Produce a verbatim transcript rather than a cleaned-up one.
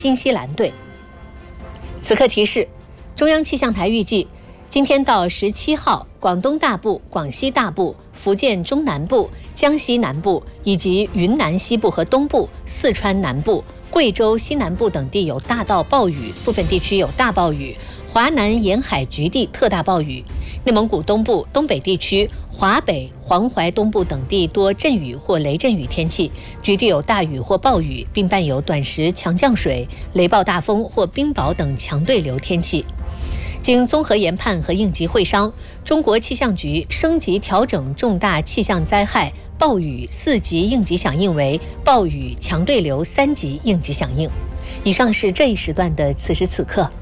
新西兰队。此刻提示：中央气象台预计，今天到十七号，广东大部、广西大部、福建中南部、江西南部以及云南西部和东部、四川南部、贵州西南部等地有大到暴雨，部分地区有大暴雨，华南沿海局地特大暴雨。内蒙古东部、东北地区、华北、黄淮东部等地多阵雨或雷阵雨天气，局地有大雨或暴雨，并伴有短时强降水、雷暴大风或冰雹等强对流天气。经综合研判和应急会商，中国气象局升级调整重大气象灾害暴雨四级应急响应为暴雨强对流三级应急响应。以上是这一时段的此时此刻。